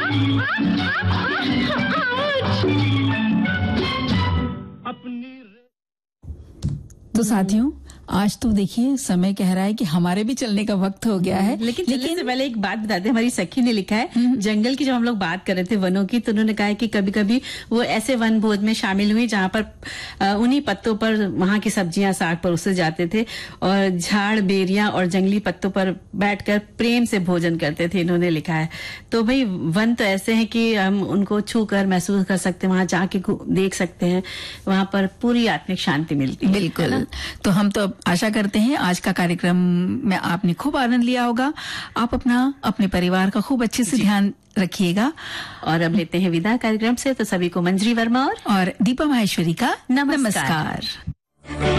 तो साथियों, आज तो देखिए समय कह रहा है कि हमारे भी चलने का वक्त हो गया है। लेकिन चलने से पहले एक बात बताते हैं। हमारी सखी ने लिखा है, जंगल की जब हम लोग बात कर रहे थे वनों की, तो उन्होंने कहा है कि कभी कभी वो ऐसे वन भोज में शामिल हुई जहां पर उन्हीं पत्तों पर वहां की सब्जियां साग परोसे जाते थे और झाड़ बेरियां और जंगली पत्तों पर बैठकर प्रेम से भोजन करते थे, इन्होंने लिखा है। तो भाई वन तो ऐसे हैं कि हम उनको छू कर महसूस कर सकते हैं, वहां जाके देख सकते हैं, वहां पर पूरी आत्मिक शांति मिलती है। बिल्कुल। तो हम तो आशा करते हैं आज का कार्यक्रम में आपने खूब आनंद लिया होगा। आप अपने परिवार का खूब अच्छे से ध्यान रखिएगा। और अब लेते हैं विदा कार्यक्रम से। तो सभी को मंजरी वर्मा और दीपा माहेश्वरी का नमस्कार।